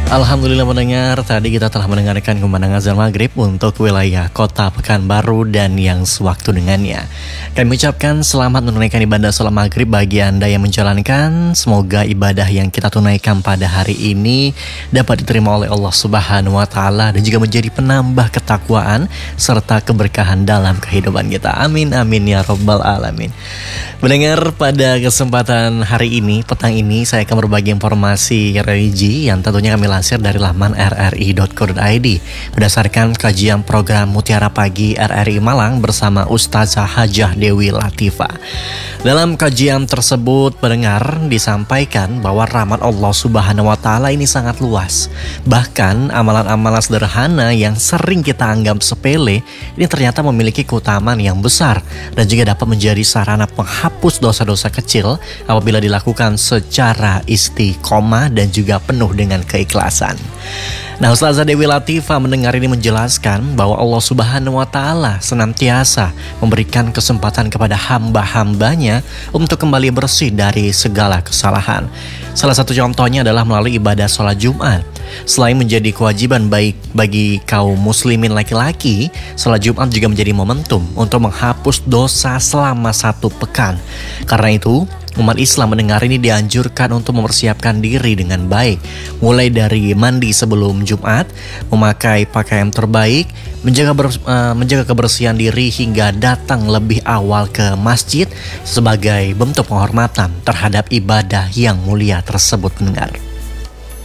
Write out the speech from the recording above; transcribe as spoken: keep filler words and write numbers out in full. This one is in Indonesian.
Alhamdulillah mendengar, tadi kita telah mendengarkan kumandang azan maghrib untuk wilayah kota Pekanbaru dan yang sewaktu dengannya. Kami ucapkan selamat menunaikan ibadah sholat maghrib bagi Anda yang menjalankan. Semoga ibadah yang kita tunaikan pada hari ini dapat diterima oleh Allah Subhanahu wa Ta'ala dan juga menjadi penambah ketakwaan serta keberkahan dalam kehidupan kita. Amin amin ya rabbal alamin. Mendengar, pada kesempatan hari ini, petang ini saya akan berbagi informasi religi yang tentunya kami lansir dari laman r r i dot co dot i d berdasarkan kajian program Mutiara Pagi R R I Malang bersama Ustazah Hajah Dewi Latifah. Dalam kajian tersebut, pendengar, disampaikan bahwa rahmat Allah Subhanahu wa Ta'ala ini sangat luas. Bahkan amalan-amalan sederhana yang sering kita anggap sepele ini ternyata memiliki keutamaan yang besar dan juga dapat menjadi sarana penghapus dosa-dosa kecil apabila dilakukan secara istiqomah dan juga penuh dengan keikhlasan. Nah, Ustazah Dewi Latifah mendengar ini menjelaskan bahwa Allah Subhanahu wa Ta'ala senantiasa memberikan kesempatan kepada hamba-hambanya untuk kembali bersih dari segala kesalahan. Salah satu contohnya adalah melalui ibadah sholat Jumat. Selain menjadi kewajiban baik bagi kaum muslimin laki-laki, sholat Jumat juga menjadi momentum untuk menghapus dosa selama satu pekan. Karena itu, umat Islam mendengar ini dianjurkan untuk mempersiapkan diri dengan baik, mulai dari mandi sebelum Jumat, memakai pakaian terbaik, menjaga ber, uh, menjaga kebersihan diri hingga datang lebih awal ke masjid sebagai bentuk penghormatan terhadap ibadah yang mulia tersebut, mendengar.